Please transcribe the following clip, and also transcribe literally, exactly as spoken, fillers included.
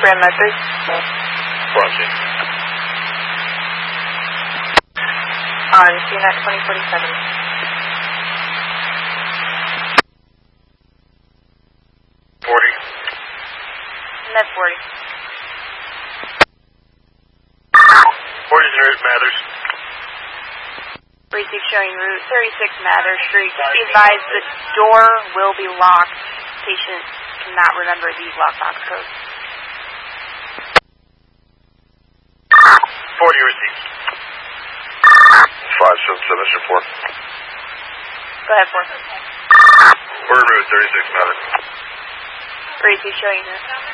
Brand Message. Watching. On C N X twenty forty-seven. forty. Net forty. forty zero eight Mathers. Receive showing route thirty-six Mather Street. Be advised the door will be locked. Patient cannot remember these lockbox codes. forty received. five seven seven four. Go ahead, four. Order route thirty-six Mather. Receive showing route.